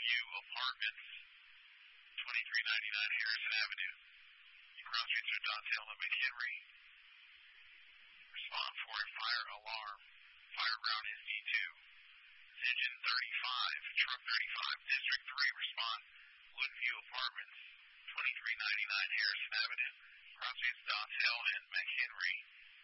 Woodview Apartments, 2399 Harrison Avenue. You cross streets through Dontel and McHenry. Respond for a fire alarm. Fire ground is D2. Engine 35, truck 35, District 3, respond. Woodview Apartments, 2399 Harrison Avenue. Cross streets Dontel and McHenry.